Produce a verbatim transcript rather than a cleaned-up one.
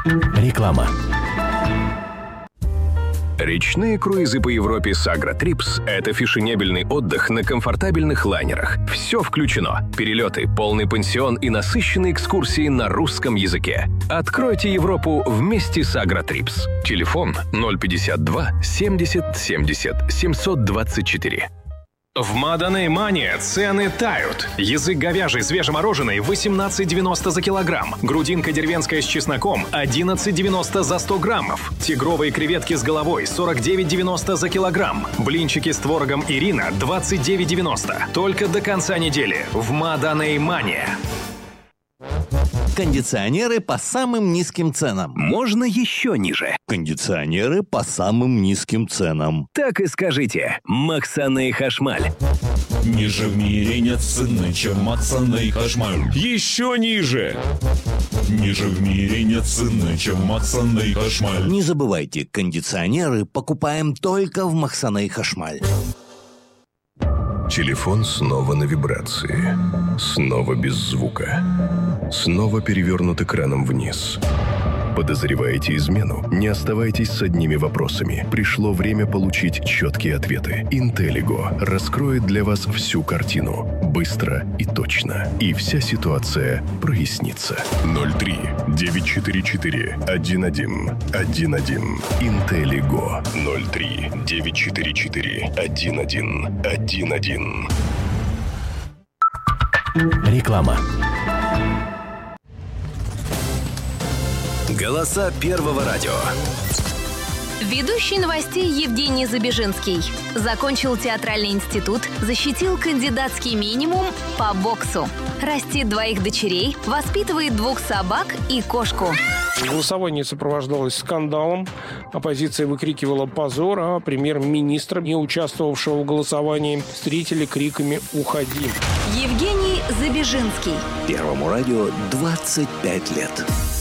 Реклама. Речные круизы по Европе с Агротрипс – это фешенебельный отдых на комфортабельных лайнерах. Все включено. Перелеты, полный пансион и насыщенные экскурсии на русском языке. Откройте Европу вместе с Агротрипс. Телефон ноль пятьдесят два семьдесят семьдесят семьсот двадцать четыре. В Маданей Мане цены тают. Язык говяжий свежемороженый восемнадцать девяносто за килограмм. Грудинка деревенская с чесноком одиннадцать девяносто за сто граммов. Тигровые креветки с головой сорок девять девяносто за килограмм. Блинчики с творогом Ирина двадцать девять девяносто. Только до конца недели в Маданей Мане. Кондиционеры по самым низким ценам. Можно еще ниже. Кондиционеры по самым низким ценам. Так и скажите. Максаней Хашмаль. Ниже в мире нет цены, чем Максаней Хашмаль. Еще ниже. Ниже в мире нет цены, чем Максаней Хашмаль. Не забывайте, кондиционеры покупаем только в Максаней Хашмаль. Телефон снова на вибрации. Снова без звука. Снова перевернут экраном вниз. Подозреваете измену? Не оставайтесь с одними вопросами. Пришло время получить четкие ответы. Интеллиго раскроет для вас всю картину. Быстро и точно. И вся ситуация прояснится. ноль три девять четыре четыре один один один один. Интеллиго. ноль три девять четыре четыре один один один один. Реклама. Голоса Первого радио. Ведущий новостей Евгений Забежинский. Закончил театральный институт, защитил кандидатский минимум по боксу. Растит двоих дочерей, воспитывает двух собак и кошку. Голосование сопровождалось скандалом. Оппозиция выкрикивала позор, а премьер-министра, не участвовавшего в голосовании, встретили криками «Уходи!». Евгений Забежинский. Первому радио двадцать пять лет.